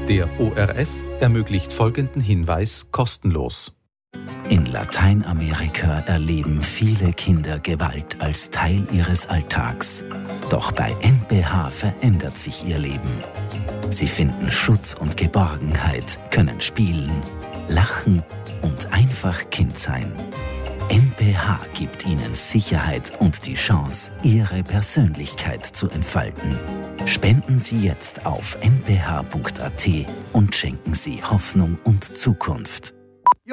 Der ORF ermöglicht folgenden Hinweis kostenlos. In Lateinamerika erleben viele Kinder Gewalt als Teil ihres Alltags. Doch bei NPH verändert sich ihr Leben. Sie finden Schutz und Geborgenheit, können spielen, lachen und einfach Kind sein. NPH gibt ihnen Sicherheit und die Chance, ihre Persönlichkeit zu entfalten. Spenden Sie jetzt auf nph.at und schenken Sie Hoffnung und Zukunft.